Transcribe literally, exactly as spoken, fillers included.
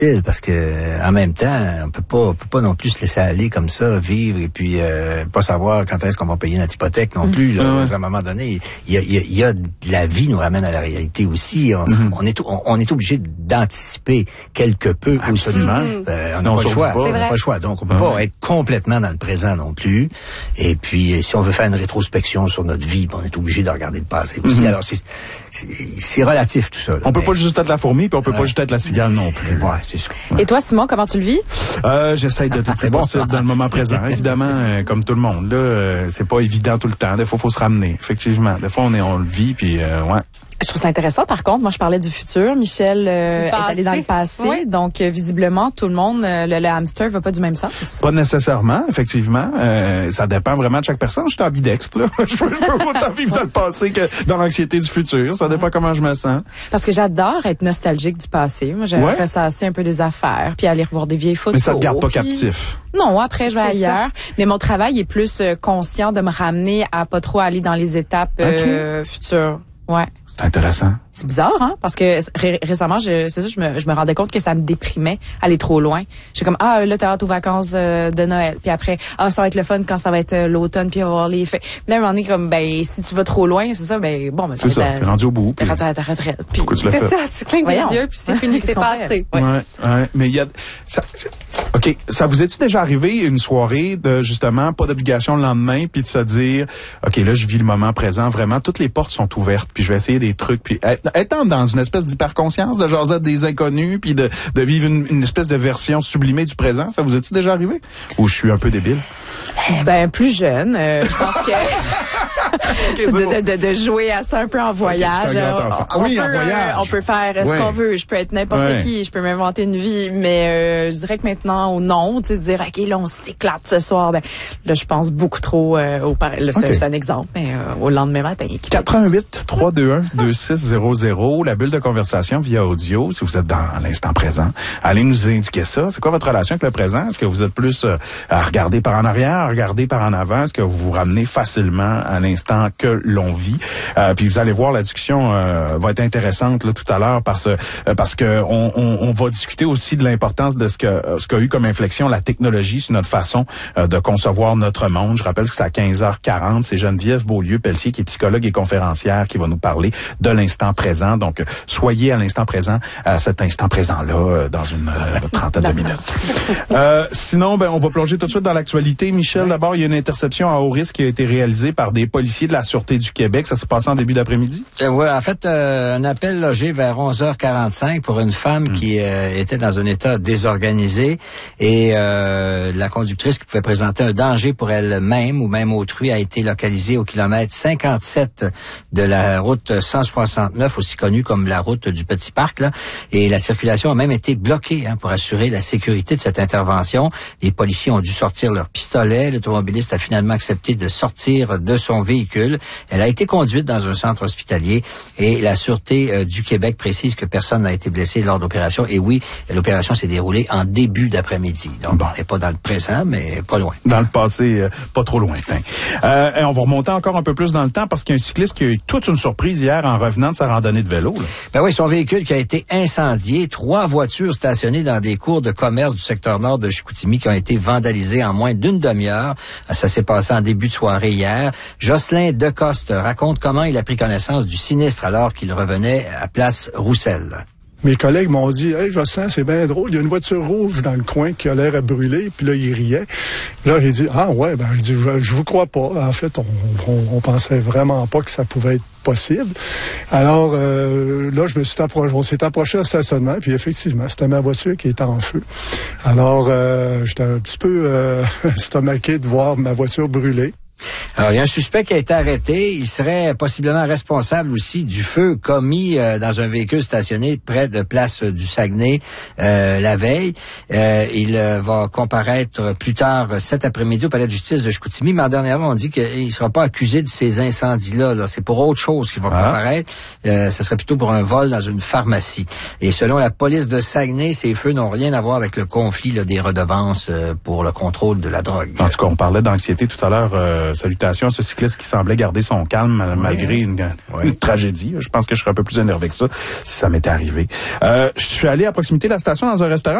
difficile parce que en même temps, on peut pas, on peut pas non plus se laisser aller comme ça, vivre et puis euh, pas savoir quand est-ce qu'on va payer notre hypothèque non plus. Là, mm-hmm. À un moment donné, il y a, il y a, il y a la vie nous ramène à la réalité aussi. On, mm-hmm. on est, on, on est obligé d'anticiper quelque peu. Absolument. Aussi. Euh, on n'a pas le choix. On n'a pas le choix. Donc on peut mm-hmm. pas être complètement dans le présent non plus. Et puis si on veut faire une rétrospection sur notre vie, on est obligé de regarder le passé aussi. Mm-hmm. Alors c'est, c'est, c'est relatif tout ça. Là, on peut mais... pas juste être la fourmi, puis on peut ouais. pas juste être la cigale non plus. Ouais, c'est sûr. Ouais. Et toi, Simon, comment tu le vis? Euh, j'essaye de tout. C'est bon, c'est dans le moment présent. Évidemment, euh, comme tout le monde, là, euh, c'est pas évident tout le temps. Des fois, faut se ramener. Effectivement, des fois, on est, on le vit, puis euh, ouais. Je trouve ça intéressant. Par contre, moi, je parlais du futur. Michel euh, est allé dans le passé. Oui. Donc, euh, visiblement, tout le monde, euh, le, le hamster va pas du même sens. Pas nécessairement, effectivement. Euh, ça dépend vraiment de chaque personne. Je suis ambidextre, là. je peux, je peux autant vivre dans le passé que dans l'anxiété du futur. Ça dépend comment je me sens. Parce que j'adore être nostalgique du passé. Moi, j'aimerais ouais. ressasser un peu des affaires, puis aller revoir des vieilles photos. Mais ça te garde pas puis... captif. Non, après, je vais ailleurs. Ça. Mais mon travail est plus euh, conscient de me ramener à pas trop aller dans les étapes euh, okay. futures. Ouais. C'est intéressant. C'est bizarre, hein? Parce que ré- récemment, je, c'est ça, je me, je me rendais compte que ça me déprimait aller trop loin. J'étais comme, ah, là, t'as hâte aux vacances euh, de Noël. Puis après, ah, ça va être le fun quand ça va être euh, l'automne, puis on va voir les faits. Puis là, à un moment donné, comme, ben, si tu vas trop loin, c'est ça, ben, bon, ben, ça c'est ça, t'es rendu au bout. T'es rendu à ta retraite. Puis, c'est ça, tu clignes des yeux, puis c'est fini, c'est passé. Ouais, ouais, ouais. Mais il y a, ça, OK, ça vous est-il déjà arrivé une soirée de, justement, pas d'obligation le lendemain, puis de se dire, OK, là, je vis le moment présent, vraiment, toutes les portes sont ouvertes, puis je vais essayer des trucs, puis étant dans une espèce d'hyperconscience, de jaser des inconnus, puis de, de vivre une, une espèce de version sublimée du présent, ça vous est-il déjà arrivé? Ou je suis un peu débile? Ben, plus jeune, euh, je pense que... Okay, de, bon. de, de, de jouer à ça un peu en voyage. Okay, on, oui, peut, en voyage. On peut faire ouais. ce qu'on veut. Je peux être n'importe ouais. qui. Je peux m'inventer une vie. Mais euh, je dirais que maintenant, au non, tu sais, dire, OK, là, on s'éclate ce soir. Ben, là, je pense beaucoup trop euh, au par... là, c'est, okay. c'est un exemple, mais euh, au lendemain matin. quatre un huit, trois deux un, deux six zéro zéro, la bulle de conversation via audio, si vous êtes dans l'instant présent. Allez nous indiquer ça. C'est quoi votre relation avec le présent? Est-ce que vous êtes plus euh, à regarder par en arrière, à regarder par en avant? Est-ce que vous vous ramenez facilement à l'instant que l'on vit? Euh, puis vous allez voir, la discussion euh, va être intéressante là, tout à l'heure parce, euh, parce que on, on, on va discuter aussi de l'importance de ce que euh, ce qu'a eu comme inflexion la technologie sur notre façon euh, de concevoir notre monde. Je rappelle que c'est à quinze heures quarante. C'est Geneviève Beaulieu-Pelletier qui est psychologue et conférencière qui va nous parler de l'instant présent. Donc, soyez à l'instant présent, à cet instant présent-là, euh, dans une euh, trentaine de minutes. Euh, sinon, ben, on va plonger tout de suite dans l'actualité. Michel, d'abord, il y a une interception à haut risque qui a été réalisée par des policiers de la Sûreté du Québec. Ça s'est passé en début d'après-midi? Euh, oui, en fait, euh, un appel logé vers onze heures quarante-cinq pour une femme mmh. qui euh, était dans un état désorganisé et euh, la conductrice qui pouvait présenter un danger pour elle-même ou même autrui a été localisée au kilomètre cinquante-sept de la route cent soixante-neuf, aussi connue comme la route du Petit Parc, là. Et la circulation a même été bloquée hein, pour assurer la sécurité de cette intervention. Les policiers ont dû sortir leurs pistolets. L'automobiliste a finalement accepté de sortir de son véhicule. Elle a été conduite dans un centre hospitalier et la Sûreté euh, du Québec précise que personne n'a été blessé lors de l'opération. Et oui, l'opération s'est déroulée en début d'après-midi. Donc, bon. on n'est pas dans le présent, mais pas loin. Dans le passé, euh, pas trop lointain. Euh, et on va remonter encore un peu plus dans le temps parce qu'il y a un cycliste qui a eu toute une surprise hier en revenant de sa randonnée de vélo. Là. Ben oui, son véhicule qui a été incendié. Trois voitures stationnées dans des cours de commerce du secteur nord de Chicoutimi qui ont été vandalisées en moins d'une demi-heure. Ça s'est passé en début de soirée hier. Jocelyn Decoste raconte comment il a pris connaissance du sinistre alors qu'il revenait à Place Roussel. Mes collègues m'ont dit « Hey, Jocelyn, c'est bien drôle, il y a une voiture rouge dans le coin qui a l'air à brûler. » Puis là, il riait. Là, il dit « Ah ouais, ben je dis je, je vous crois pas. En fait, on, on, on pensait vraiment pas que ça pouvait être possible. » Alors euh, là, je me suis approché, on s'est approché au stationnement, puis effectivement, c'était ma voiture qui était en feu. Alors, euh, j'étais un petit peu euh, estomaqué de voir ma voiture brûler. Alors, il y a un suspect qui a été arrêté. Il serait possiblement responsable aussi du feu commis euh, dans un véhicule stationné près de Place du Saguenay euh, la veille. Euh, il euh, va comparaître plus tard cet après-midi au palais de justice de Chicoutimi. Mais en dernière, on dit qu'il ne sera pas accusé de ces incendies-là. Là. C'est pour autre chose qu'il va ah. comparaître. Euh, ce serait plutôt pour un vol dans une pharmacie. Et selon la police de Saguenay, ces feux n'ont rien à voir avec le conflit là, des redevances euh, pour le contrôle de la drogue. En tout cas, on parlait d'anxiété tout à l'heure. Euh euh, salutations à ce cycliste qui semblait garder son calme ouais. malgré une, ouais. une tragédie. Je pense que je serais un peu plus énervé que ça si ça m'était arrivé. Euh, je suis allé à proximité de la station dans un restaurant.